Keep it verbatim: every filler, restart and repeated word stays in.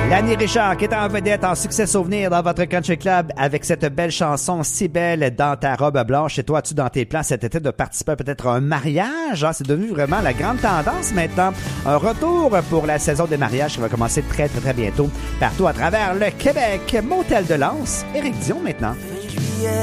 Lanny Richard qui est en vedette en succès souvenir dans votre country club avec cette belle chanson si belle dans ta robe blanche. Et toi, as-tu dans tes plans cet été de participer peut-être à un mariage? Hein? C'est devenu vraiment la grande tendance maintenant. Un retour pour la saison des mariages qui va commencer très très très bientôt partout à travers le Québec. Motel de Lens, Éric Dion maintenant.